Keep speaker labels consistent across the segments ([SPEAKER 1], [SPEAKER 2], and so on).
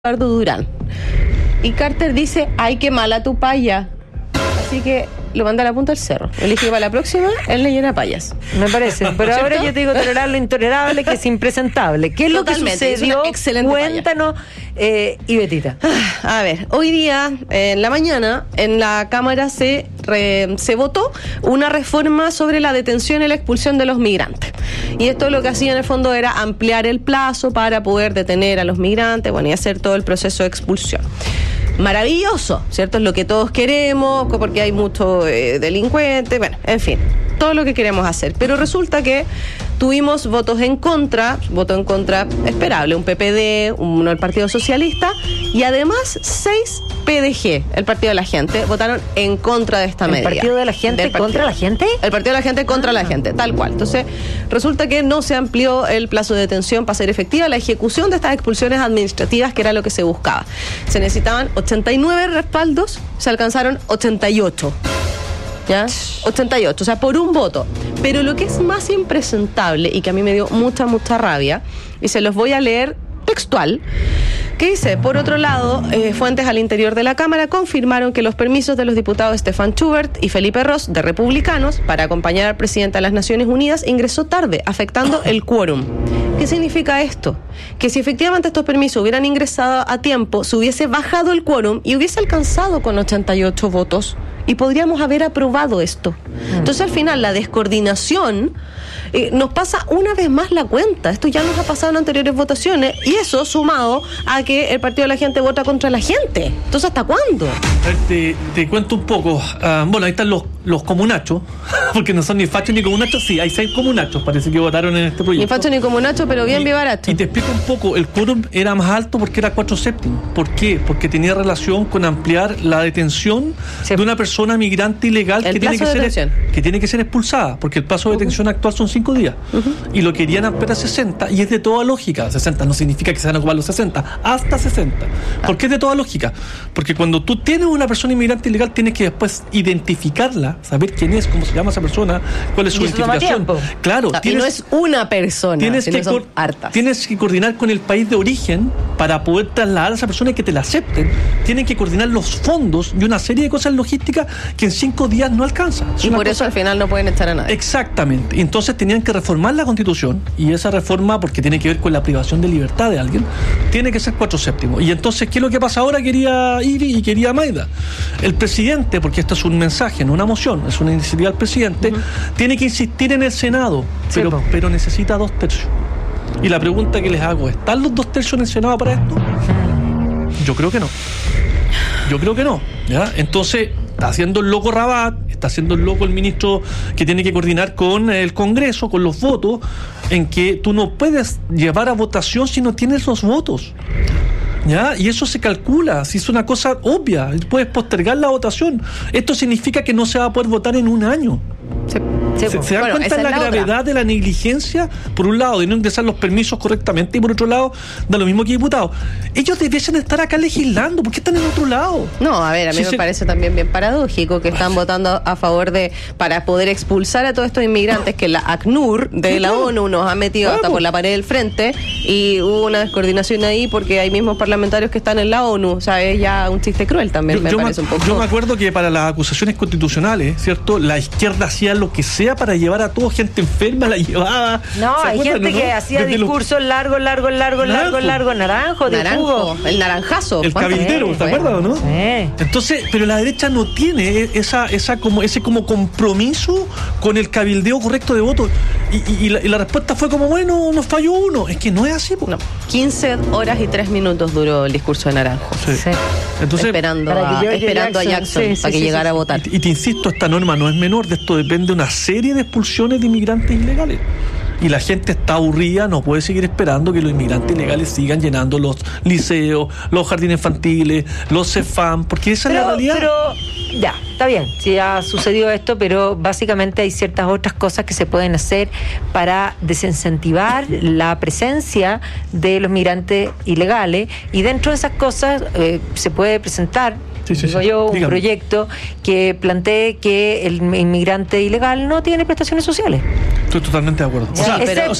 [SPEAKER 1] Eduardo Durán. Y Carter dice, ay, qué mala tu paya. Así que lo manda a la punta del cerro. Elige para la próxima, él le llena payas.
[SPEAKER 2] Me parece. Pero
[SPEAKER 1] ¿cierto?
[SPEAKER 2] ahora yo te digo tolerar lo intolerable, que es impresentable. ¿Qué es
[SPEAKER 1] Totalmente,
[SPEAKER 2] lo que sucedió?
[SPEAKER 1] es una excelente
[SPEAKER 2] Cuéntanos, y Betita.
[SPEAKER 1] A ver, hoy día, en la mañana, en la Cámara se votó una reforma sobre la detención y la expulsión de los migrantes. Y esto lo que hacía en el fondo era ampliar el plazo para poder detener a los migrantes, bueno, y hacer todo el proceso de expulsión. Maravilloso, ¿cierto? Es lo que todos queremos, porque hay muchos delincuentes, bueno, en fin, todo lo que queremos hacer. Pero resulta que tuvimos voto en contra esperable, un PPD, uno del Partido Socialista, y además 6 PDG, el Partido de la Gente, votaron en contra de esta medida.
[SPEAKER 2] ¿El Partido de la Gente contra la gente?
[SPEAKER 1] El Partido de la Gente contra la gente, tal cual. Entonces, resulta que no se amplió el plazo de detención para hacer efectiva la ejecución de estas expulsiones administrativas, que era lo que se buscaba. Se necesitaban 89 respaldos, se alcanzaron 88. ¿Ya? 88, o sea, por un voto. Pero lo que es más impresentable y que a mí me dio mucha rabia, y se los voy a leer textual, que dice, por otro lado, fuentes al interior de la Cámara confirmaron que los permisos de los diputados Stefan Schubert y Felipe Ros, de Republicanos, para acompañar al presidente a las Naciones Unidas, ingresó tarde, afectando el quórum. ¿Qué significa esto? Que si efectivamente estos permisos hubieran ingresado a tiempo, se hubiese bajado el quórum y hubiese alcanzado con 88 votos y podríamos haber aprobado esto. Entonces, al final, la descoordinación nos pasa una vez más la cuenta. Esto ya nos ha pasado en anteriores votaciones, y eso sumado a que el Partido de la Gente vota contra la gente. Entonces, ¿hasta cuándo?
[SPEAKER 3] Te cuento un poco. Bueno, ahí están los comunachos, porque no son ni fachos ni comunachos. Sí, hay 6 comunachos, parece que votaron en este proyecto.
[SPEAKER 1] Ni facho ni comunacho, pero bien vivaracho.
[SPEAKER 3] Y te explico un poco, el quórum era más alto porque era 4/7. ¿Por qué? Porque tenía relación con ampliar la detención de una persona migrante ilegal que tiene que ser expulsada, porque el plazo de detención actual son 5 días. Y lo querían ampliar a 60, y es de toda lógica. 60 no significa que se van a ocupar los 60, hasta 60. ¿Por qué es de toda lógica? Porque cuando tú tienes una persona inmigrante ilegal, tienes que después identificarla, saber quién es, cómo se llama esa persona, cuál es su identificación. Claro,
[SPEAKER 1] y no es una persona, sino son hartas.
[SPEAKER 3] Tienes que coordinar con el país de origen para poder trasladar a esa persona y que te la acepten. Tienen que coordinar los fondos y una serie de cosas logísticas que en 5 días no alcanza.
[SPEAKER 1] Y por eso al final no pueden echar a nadie.
[SPEAKER 3] Exactamente. Entonces tenían que reformar la Constitución, y esa reforma, porque tiene que ver con la privación de libertad de alguien, tiene que ser 4/7. Y entonces, ¿qué es lo que pasa ahora, quería Iri y quería Maida? El presidente, porque esto es un mensaje, no una moción, es una iniciativa del presidente, tiene que insistir en el Senado, pero necesita 2/3. Y la pregunta que les hago, ¿están los 2/3 en el Senado para esto? Yo creo que no. ¿Ya? Entonces, está haciendo el loco Rabat, está haciendo el loco el ministro que tiene que coordinar con el Congreso, con los votos, en que tú no puedes llevar a votación si no tienes los votos. ¿Ya? Y eso se calcula, si es una cosa obvia, puedes postergar la votación. Esto significa que no se va a poder votar en un año. ¿Se dan cuenta de la gravedad de la negligencia? Por un lado, de no ingresar los permisos correctamente, y por otro lado, da lo mismo que diputados. Ellos debiesen estar acá legislando. ¿Por qué están en otro lado?
[SPEAKER 1] No, a ver, a mí me parece también bien paradójico que están votando a favor para poder expulsar a todos estos inmigrantes que la ACNUR de la ONU nos ha metido hasta por la pared del frente, y hubo una descoordinación ahí porque hay mismos parlamentarios que están en la ONU. O sea, es ya un chiste cruel también, me parece un poco.
[SPEAKER 3] Yo me acuerdo que para las acusaciones constitucionales, ¿cierto? La izquierda hacía lo que sea para llevar a toda gente enferma, la llevaba.
[SPEAKER 2] No, hay gente que hacía discursos largos, naranjo,
[SPEAKER 1] el naranjazo.
[SPEAKER 3] El cabildero, ¿te acuerdas o no?
[SPEAKER 2] Sí.
[SPEAKER 3] Entonces, pero la derecha no tiene ese compromiso con el cabildeo correcto de votos. Y la respuesta fue como, bueno, nos falló uno. Es que no es así.
[SPEAKER 1] No. 15 horas y 3 minutos duró el discurso de Naranjo.
[SPEAKER 3] Sí. Entonces,
[SPEAKER 1] esperando a Jackson para que llegara a votar.
[SPEAKER 3] Y te insisto, esta norma no es menor. De esto depende de una serie de expulsiones de inmigrantes ilegales. Y la gente está aburrida, no puede seguir esperando que los inmigrantes ilegales sigan llenando los liceos, los jardines infantiles, los CEFAM, porque esa es la realidad.
[SPEAKER 2] Pero ya, está bien, sí ha sucedido esto, pero básicamente hay ciertas otras cosas que se pueden hacer para desincentivar la presencia de los migrantes ilegales, y dentro de esas cosas se puede presentar un proyecto que plantee que el inmigrante ilegal no tiene prestaciones sociales.
[SPEAKER 3] Estoy totalmente de acuerdo.
[SPEAKER 2] Excepto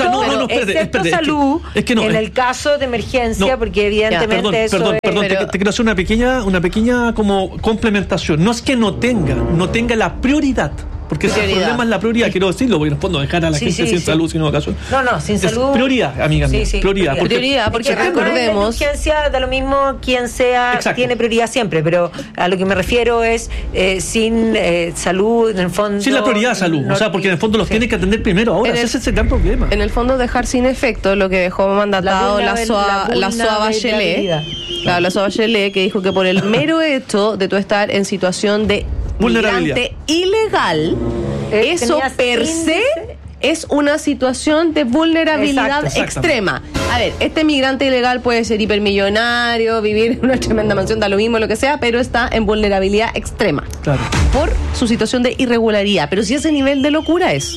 [SPEAKER 2] salud,
[SPEAKER 3] es que no,
[SPEAKER 2] en el caso de emergencia, porque evidentemente
[SPEAKER 3] perdón, te quiero hacer una pequeña como complementación. No es que no tenga la prioridad. Porque ese problema es la prioridad, quiero decirlo, porque en el fondo dejar a la gente sin salud, sino acaso.
[SPEAKER 2] No, sin salud.
[SPEAKER 3] Prioridad, amiga mía. Prioridad.
[SPEAKER 1] Porque recordemos.
[SPEAKER 2] En urgencia da lo mismo quien sea, tiene prioridad siempre, pero a lo que me refiero es sin salud, en el fondo.
[SPEAKER 3] Sin la prioridad de salud, porque en el fondo los tiene que atender primero. Ahora, ese es el gran problema.
[SPEAKER 1] En el fondo, dejar sin efecto lo que dejó mandatado la SOA Bachelet. La SOA Bachelet, que dijo que por el mero hecho de tú estar en situación de migrante ilegal, eso per se es una situación de vulnerabilidad extrema. A ver, este migrante ilegal puede ser hipermillonario, vivir en una tremenda mansión, da lo mismo, lo que sea, pero está en vulnerabilidad extrema.
[SPEAKER 3] Claro.
[SPEAKER 1] Por su situación de irregularidad. Pero si ese nivel de locura es.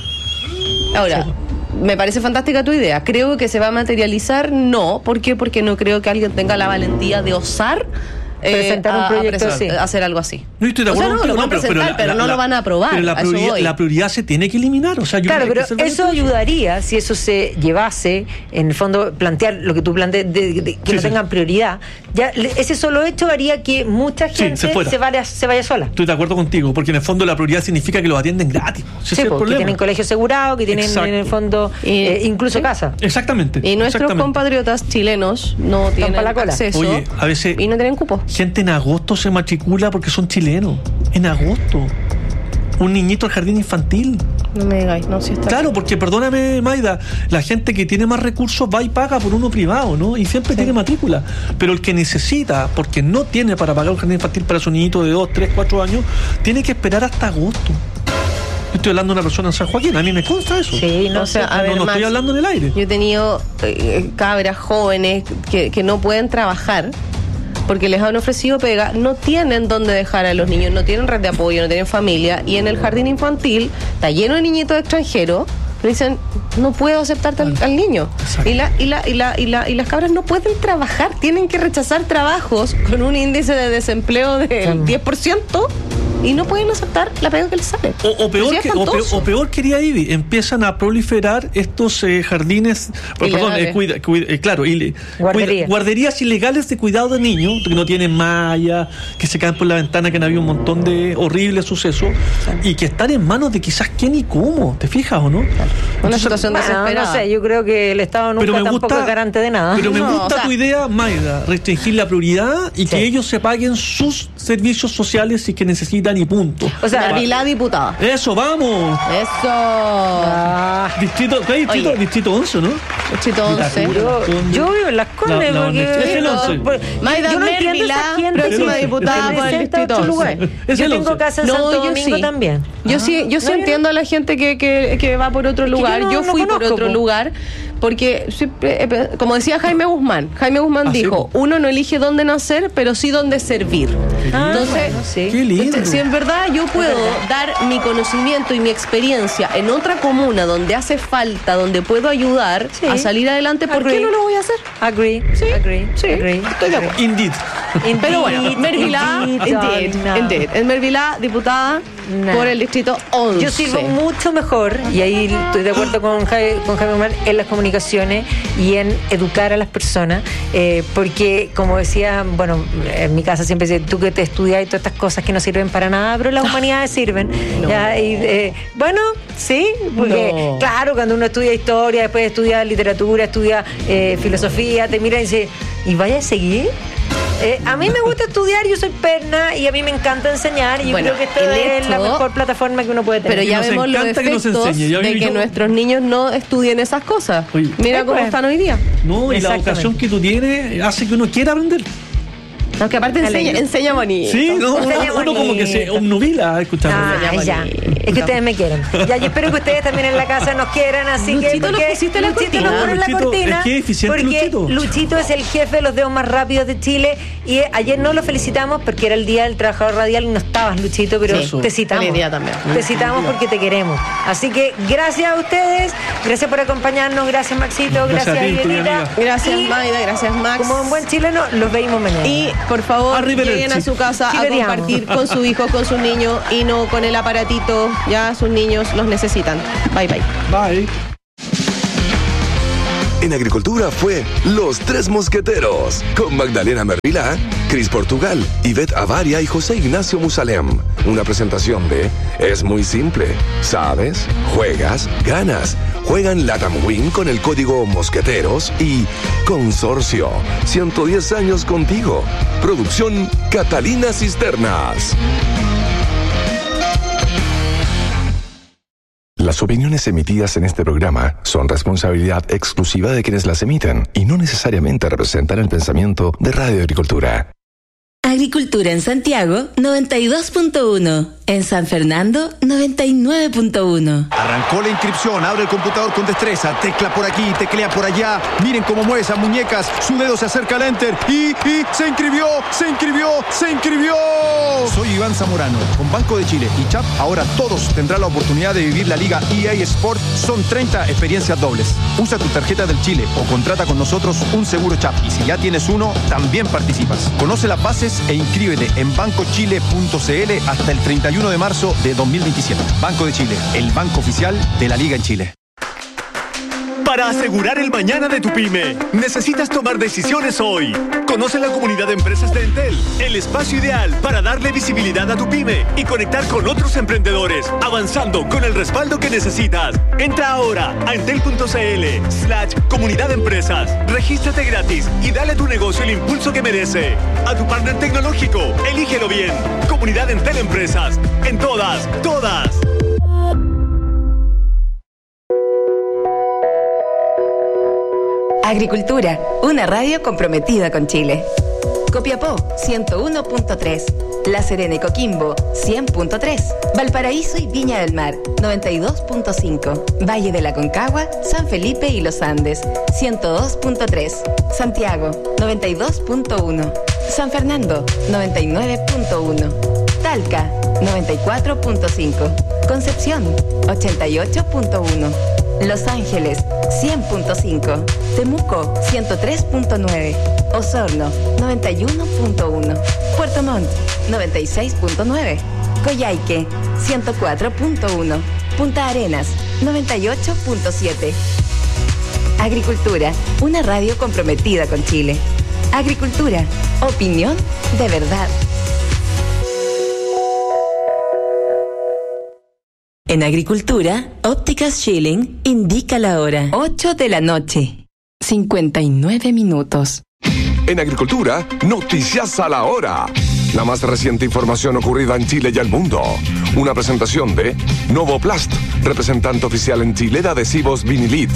[SPEAKER 1] Ahora, me parece fantástica tu idea. Creo que se va a materializar, no. ¿Por qué? Porque no creo que alguien tenga la valentía de osar
[SPEAKER 2] presentar un proyecto así,
[SPEAKER 1] hacer algo así.
[SPEAKER 3] No estoy de acuerdo,
[SPEAKER 1] lo van a presentar, pero no lo van a aprobar.
[SPEAKER 3] Pero la prioridad se tiene que eliminar.
[SPEAKER 2] Claro, pero eso ayudaría si eso se llevase, en el fondo, plantear lo que tú planteas, que no tengan prioridad. Ya ese solo hecho haría que mucha gente se vaya sola.
[SPEAKER 3] Estoy de acuerdo contigo, porque en el fondo la prioridad significa que los atienden gratis.
[SPEAKER 2] Que tienen colegio asegurado, que tienen en el fondo incluso casa.
[SPEAKER 3] Exactamente.
[SPEAKER 1] Y nuestros compatriotas chilenos no tienen acceso
[SPEAKER 3] a veces,
[SPEAKER 1] y no tienen cupo.
[SPEAKER 3] Gente en agosto se matricula porque son chilenos. En agosto. Un niñito al jardín infantil.
[SPEAKER 1] No me digáis, no, si está.
[SPEAKER 3] Claro, porque perdóname, Maida, la gente que tiene más recursos va y paga por uno privado, ¿no? Y siempre tiene matrícula. Pero el que necesita, porque no tiene para pagar un jardín infantil para su niñito de 2, 3, 4 años, tiene que esperar hasta agosto. Yo estoy hablando de una persona en San Joaquín, a mí me consta eso.
[SPEAKER 2] No
[SPEAKER 3] estoy hablando en el aire.
[SPEAKER 1] Yo he tenido cabras jóvenes que no pueden trabajar porque les han ofrecido pega, no tienen dónde dejar a los niños, no tienen red de apoyo, no tienen familia, y en el jardín infantil está lleno de niñitos extranjeros, le dicen, no puedo aceptarte al niño. Y las cabras no pueden trabajar, tienen que rechazar trabajos con un índice de desempleo del 10%. Y no pueden aceptar la pega que les sale.
[SPEAKER 3] O peor, querida Ivy, empiezan a proliferar estos jardines, guarderías ilegales de cuidado de niños, que no tienen malla, que se caen por la ventana, que han habido un montón de horribles sucesos, y que están en manos de quizás quién y cómo, ¿te fijas o no?
[SPEAKER 1] Una situación desesperada.
[SPEAKER 2] No sé, yo creo que el Estado nunca tampoco es garante de nada.
[SPEAKER 3] Pero me gusta tu idea, Maida, restringir la prioridad y que ellos se paguen sus servicios sociales si que necesitan y punto.
[SPEAKER 1] O sea, Mervilá diputada.
[SPEAKER 3] Eso, vamos.
[SPEAKER 1] Eso.
[SPEAKER 3] Distrito 11, ¿no?
[SPEAKER 1] Distrito 11.
[SPEAKER 2] Yo vivo en Las Condes
[SPEAKER 3] es el 11.
[SPEAKER 1] Maida Mervilá, próxima diputada por el Distrito 11.
[SPEAKER 2] Yo tengo casa en Santo Domingo también.
[SPEAKER 1] Yo sí entiendo a la gente que va por otro lugar. Yo fui por otro lugar. Porque, como decía Jaime Guzmán dijo, uno no elige dónde nacer, pero sí dónde servir. Entonces,
[SPEAKER 3] qué lindo.
[SPEAKER 1] Si en verdad yo puedo dar mi conocimiento y mi experiencia en otra comuna donde hace falta, donde puedo ayudar a salir adelante, ¿por qué no lo voy a hacer?
[SPEAKER 2] Agree.
[SPEAKER 1] Estoy de acuerdo.
[SPEAKER 3] Indeed.
[SPEAKER 1] Pero bueno, Mervilá, indeed. En Mervilá, diputada por el Distrito 11.
[SPEAKER 2] Yo sirvo mucho mejor, y ahí estoy de acuerdo con Jaime Guzmán, en las comunicaciones y en educar a las personas, porque como decía, bueno, en mi casa siempre dice, tú que te estudias y todas estas cosas que no sirven para nada, pero las humanidades sirven. Bueno, sí, porque claro, cuando uno estudia historia, después estudia literatura, estudia filosofía, te mira y dice, ¿y vaya a seguir? A mí me gusta estudiar, yo soy perna y a mí me encanta enseñar, y yo creo que esta es la mejor plataforma que uno puede tener.
[SPEAKER 1] Pero ya vemos los efectos de que nuestros niños no estudien esas cosas. Mira cómo están hoy día.
[SPEAKER 3] No, y la educación que tú tienes hace que uno quiera aprender.
[SPEAKER 1] No, que aparte enseña bonito.
[SPEAKER 3] Sí, uno como que se obnubila escuchando.
[SPEAKER 2] Ya. Es que ustedes me quieren. Ya, yo espero que ustedes también en la casa nos quieran, así
[SPEAKER 1] Luchito,
[SPEAKER 2] que...
[SPEAKER 1] Luchito nos pusiste la cortina.
[SPEAKER 3] Es que es eficiente
[SPEAKER 2] porque Luchito es el jefe de los dedos más rápidos de Chile, y ayer no lo felicitamos porque era el Día del Trabajador Radial y no estabas, Luchito, pero te citamos.
[SPEAKER 1] Feliz día también.
[SPEAKER 2] Te citamos porque te queremos. Así que gracias a ustedes, gracias por acompañarnos, gracias Maxito, gracias Violeta.
[SPEAKER 1] Gracias Maida, gracias Max.
[SPEAKER 2] Como un buen chileno, los veimos mañana.
[SPEAKER 1] Y por favor, lleguen a su casa a compartir con su hijo, con sus niños, y no con el aparatito ya sus niños los necesitan. Bye, bye.
[SPEAKER 3] Bye.
[SPEAKER 4] En Agricultura fue Los Tres Mosqueteros, con Magdalena Mervilá, Cris Portugal, Ivette Avaria y José Ignacio Musalem. Una presentación de Es muy simple. ¿Sabes? Juegas, ganas. Juegan Latam Win con el código Mosqueteros y Consorcio. 110 años contigo. Producción Catalina Cisternas. Las opiniones emitidas en este programa son responsabilidad exclusiva de quienes las emiten y no necesariamente representan el pensamiento de Radio Agricultura.
[SPEAKER 5] Agricultura en Santiago, 92.1. En San Fernando, 99.1.
[SPEAKER 6] Arrancó la inscripción, abre el computador con destreza, tecla por aquí, teclea por allá. Miren cómo mueve esas muñecas, su dedo se acerca al enter y se inscribió. Soy Iván Zamorano, con Banco de Chile y CHAP, ahora todos tendrán la oportunidad de vivir la Liga EA Sport. Son 30 experiencias dobles. Usa tu tarjeta del Chile o contrata con nosotros un seguro CHAP. Y si ya tienes uno, también participas. Conoce las bases e inscríbete en bancochile.cl hasta el 31 de marzo de 2027. Banco de Chile, el banco oficial de la Liga en Chile.
[SPEAKER 7] Para asegurar el mañana de tu pyme, necesitas tomar decisiones hoy. Conoce la comunidad de empresas de Entel, el espacio ideal para darle visibilidad a tu pyme y conectar con otros emprendedores, avanzando con el respaldo que necesitas. Entra ahora a entel.cl/comunidad de empresas. Regístrate gratis y dale a tu negocio el impulso que merece. A tu partner tecnológico, elígelo bien. Comunidad Entel Empresas. En todas.
[SPEAKER 5] Agricultura, una radio comprometida con Chile. Copiapó, 101.3. La Serena y Coquimbo, 100.3. Valparaíso y Viña del Mar, 92.5. Valle de la Concagua, San Felipe y Los Andes, 102.3. Santiago, 92.1. San Fernando, 99.1. Talca, 94.5. Concepción, 88.1. Los Ángeles, 100.5. Temuco, 103.9. Osorno, 91.1. Puerto Montt, 96.9. Coyhaique, 104.1. Punta Arenas, 98.7. Agricultura, una radio comprometida con Chile. Agricultura, opinión de verdad. En Agricultura, Ópticas Schilling indica la hora. 8 de la noche, 59 minutos.
[SPEAKER 4] En Agricultura, noticias a la hora. La más reciente información ocurrida en Chile y el mundo. Una presentación de Novoplast, representante oficial en Chile de adhesivos Vinilit.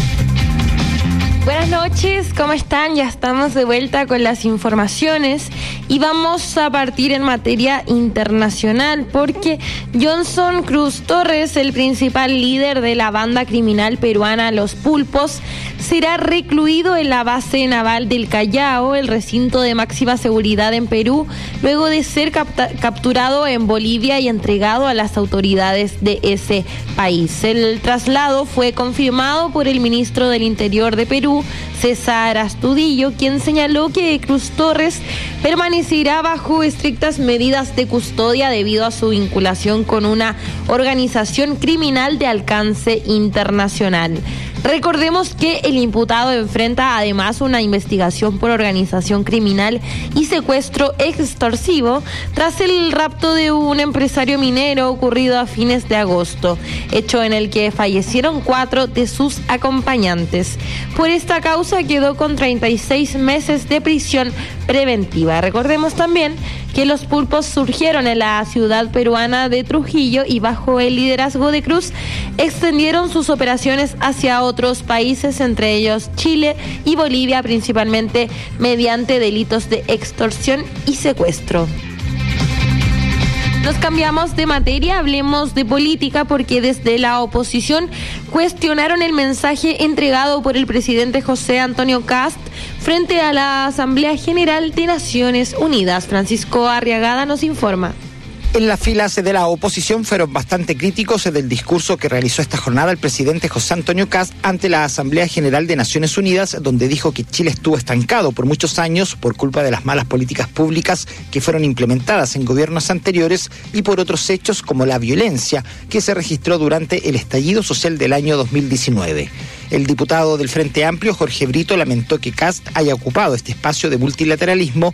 [SPEAKER 8] Buenas noches, ¿cómo están? Ya estamos de vuelta con las informaciones y vamos a partir en materia internacional porque Johnson Cruz Torres, el principal líder de la banda criminal peruana Los Pulpos, será recluido en la base naval del Callao, el recinto de máxima seguridad en Perú, luego de ser capturado en Bolivia y entregado a las autoridades de ese país. El traslado fue confirmado por el ministro del Interior de Perú, César Astudillo, quien señaló que Cruz Torres permanecerá bajo estrictas medidas de custodia debido a su vinculación con una organización criminal de alcance internacional. Recordemos que el imputado enfrenta además una investigación por organización criminal y secuestro extorsivo tras el rapto de un empresario minero ocurrido a fines de agosto, hecho en el que fallecieron 4 de sus acompañantes. Por esta causa quedó con 36 meses de prisión preventiva. Recordemos también que los pulpos surgieron en la ciudad peruana de Trujillo y bajo el liderazgo de Cruz extendieron sus operaciones hacia otros países, entre ellos Chile y Bolivia, principalmente mediante delitos de extorsión y secuestro. Nos cambiamos de materia, hablemos de política porque desde la oposición cuestionaron el mensaje entregado por el presidente José Antonio Kast frente a la Asamblea General de Naciones Unidas. Francisco Arriagada nos informa.
[SPEAKER 9] En las filas de la oposición fueron bastante críticos del discurso que realizó esta jornada el presidente José Antonio Kast ante la Asamblea General de Naciones Unidas, donde dijo que Chile estuvo estancado por muchos años por culpa de las malas políticas públicas que fueron implementadas en gobiernos anteriores y por otros hechos como la violencia que se registró durante el estallido social del año 2019. El diputado del Frente Amplio, Jorge Brito, lamentó que Kast haya ocupado este espacio de multilateralismo